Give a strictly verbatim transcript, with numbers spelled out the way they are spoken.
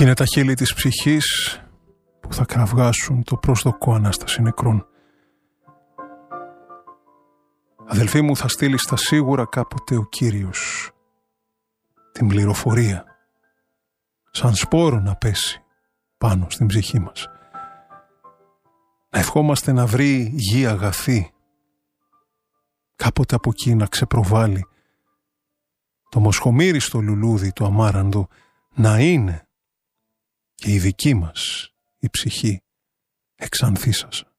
Κι είναι τα χείλη της ψυχής που θα κραυγάσουν το πρόσδοκο Ανάσταση νεκρών. Αδελφοί μου, θα στείλει στα σίγουρα κάποτε ο Κύριος την πληροφορία, σαν σπόρο να πέσει πάνω στην ψυχή μας. Να ευχόμαστε να βρει γη αγαθή, κάποτε από εκεί να ξεπροβάλλει το μοσχομύριστο λουλούδι, το αμάραντο, να είναι και η δική μας η ψυχή εξανθίσασα.